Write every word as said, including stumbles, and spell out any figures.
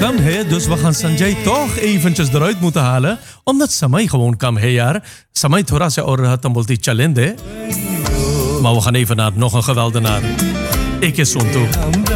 kam है, dus we gaan Sanjay toch eventjes eruit moeten halen. Omdat Samay gewoon kam है यार. Samay थोड़ा सा और रहा तम बोलती चलेंदे. Maar we gaan even naar nog een geweldenaar. Ik is Sonto.